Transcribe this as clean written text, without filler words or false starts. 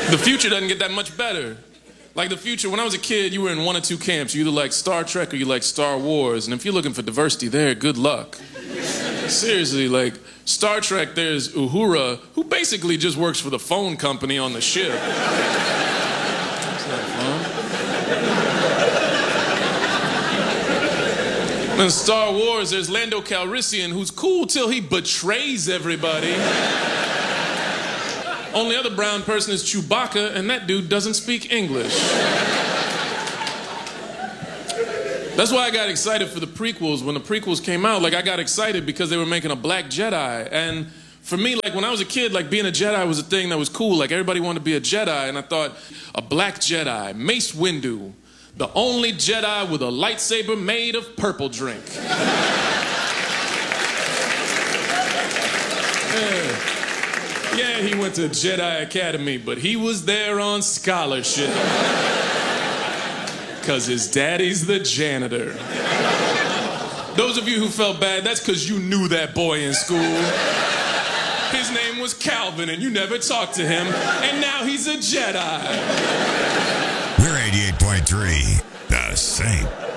The future doesn't get that much better. Like the future, when I was a kid, you were in one or two camps. You either like Star Trek or you like Star Wars. And if you're looking for diversity there, good luck. Seriously, like Star Trek, there's Uhura, who basically just works for the phone company on the ship. That's not fun. In Star Wars, there's Lando Calrissian, who's cool till he betrays everybody. Only other brown person is Chewbacca, and that dude doesn't speak English. That's why I got excited for the prequels. When the prequels came out, like, I got excited because they were making a black Jedi. And for me, like, when I was a kid, like, being a Jedi was a thing that was cool. Like, everybody wanted to be a Jedi, and I thought, a black Jedi, Mace Windu, the only Jedi with a lightsaber made of purple drink. Yeah, he went to Jedi Academy, but he was there on scholarship. Because his daddy's the janitor. Those of you who felt bad, that's because you knew that boy in school. His name was Calvin, and you never talked to him, and now he's a Jedi. We're 88.3, The Saint.